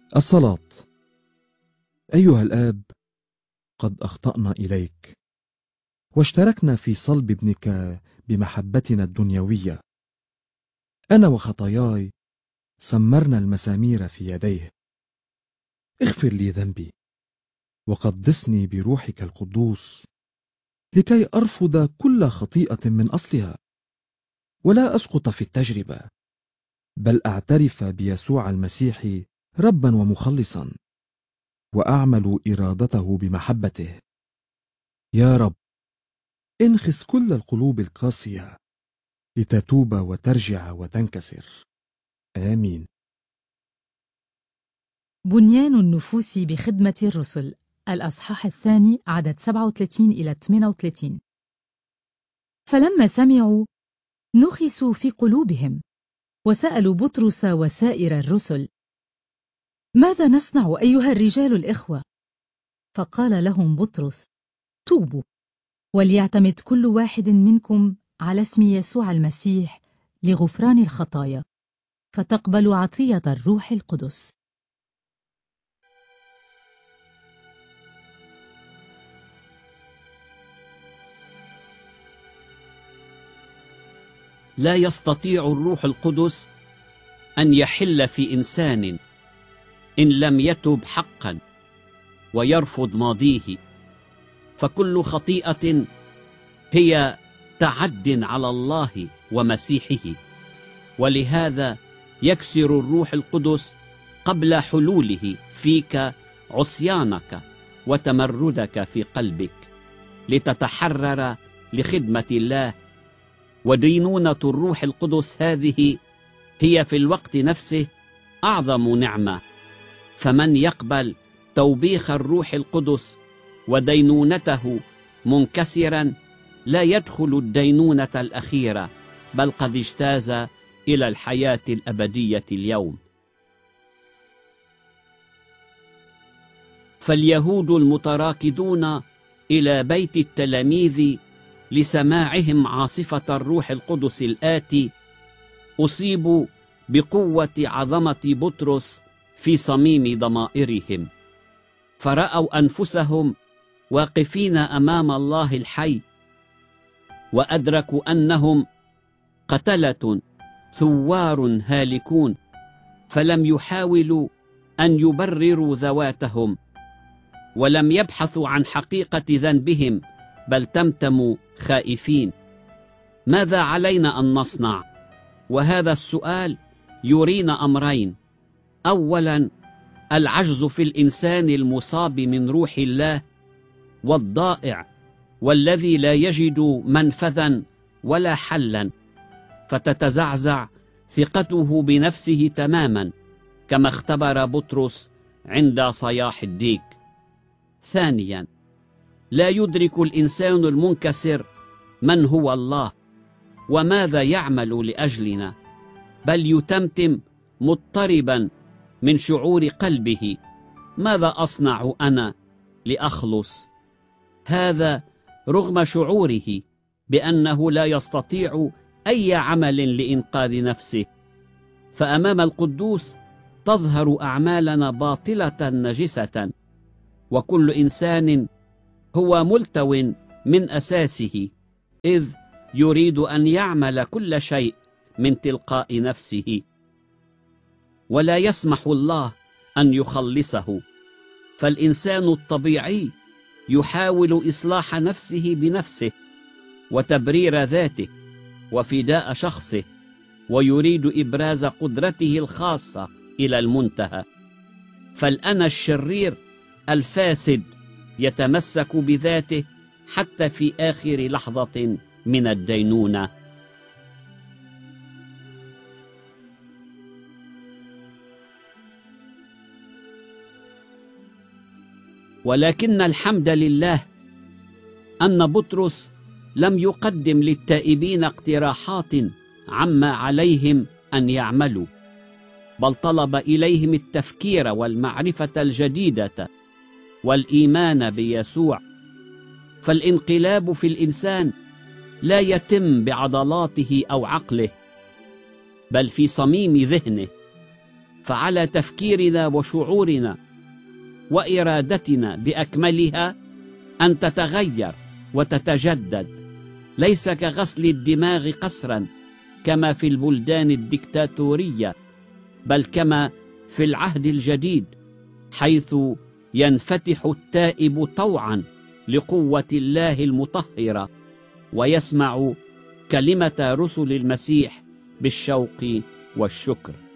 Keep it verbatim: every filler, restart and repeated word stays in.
الصلاة. أيها الآب، قد أخطأنا إليك واشتركنا في صلب ابنك بمحبتنا الدنيوية. أنا وخطاياي سمرنا المسامير في يديه. اغفر لي ذنبي وقدسني بروحك القدوس لكي أرفض كل خطيئة من أصلها ولا أسقط في التجربة، بل أعترف بيسوع المسيح ربا ومخلصا وأعمل إرادته بمحبته. يا رب، انخس كل القلوب القاسية لتتوب وترجع وتنكسر. آمين. بنيان النفوس بخدمة الرسل، الأصحاح الثاني، عدد سبعة وثلاثين إلى ثمانية وثلاثين. فلما سمعوا نخسوا في قلوبهم، وسألوا بطرس وسائر الرسل: ماذا نصنع أيها الرجال الإخوة؟ فقال لهم بطرس: توبوا، وليعتمد كل واحد منكم على اسم يسوع المسيح لغفران الخطايا، فتقبلوا عطية الروح القدس. لا يستطيع الروح القدس أن يحل في إنسان إن لم يتب حقا ويرفض ماضيه، فكل خطيئة هي تعد على الله ومسيحه، ولهذا يكسر الروح القدس قبل حلوله فيك عصيانك وتمردك في قلبك، لتتحرر لخدمة الله. ودينونة الروح القدس هذه هي في الوقت نفسه أعظم نعمة، فمن يقبل توبيخ الروح القدس ودينونته منكسرا لا يدخل الدينونة الأخيرة، بل قد اجتاز إلى الحياة الأبدية اليوم. فاليهود المتراكدون إلى بيت التلاميذ لسماعهم عاصفة الروح القدس الآتي أصيبوا بقوة عظمة بطرس في صميم ضمائرهم، فرأوا أنفسهم واقفين أمام الله الحي، وأدركوا أنهم قتلة ثوار هالكون، فلم يحاولوا أن يبرروا ذواتهم، ولم يبحثوا عن حقيقة ذنبهم، بل تمتموا خائفين. ماذا علينا أن نصنع؟ وهذا السؤال يرينا أمرين: أولا، العجز في الإنسان المصاب من روح الله، والضائع والذي لا يجد منفذا ولا حلا، فتتزعزع ثقته بنفسه تماما، كما اختبر بطرس عند صياح الديك. ثانيا، لا يدرك الإنسان المنكسر من هو الله وماذا يعمل لأجلنا، بل يتمتم مضطربا من شعور قلبه: ماذا أصنع أنا لأخلص؟ هذا رغم شعوره بأنه لا يستطيع أي عمل لإنقاذ نفسه. فأمام القدوس تظهر أعمالنا باطلة نجسة، وكل إنسان هو ملتو من أساسه، إذ يريد أن يعمل كل شيء من تلقاء نفسه، ولا يسمح الله أن يخلصه. فالإنسان الطبيعي يحاول إصلاح نفسه بنفسه وتبرير ذاته وفداء شخصه، ويريد إبراز قدرته الخاصة إلى المنتهى. فالأنا الشرير الفاسد يتمسك بذاته حتى في آخر لحظة من الدينونة. ولكن الحمد لله أن بطرس لم يقدم للتائبين اقتراحات عما عليهم أن يعملوا، بل طلب إليهم التفكير والمعرفة الجديدة والإيمان بيسوع. فالانقلاب في الإنسان لا يتم بعضلاته أو عقله، بل في صميم ذهنه. فعلى تفكيرنا وشعورنا وإرادتنا بأكملها أن تتغير وتتجدد، ليس كغسل الدماغ قسرا كما في البلدان الدكتاتورية، بل كما في العهد الجديد، حيث ينفتح التائب طوعا لقوة الله المطهرة ويسمع كلمة رسل المسيح بالشوق والشكر.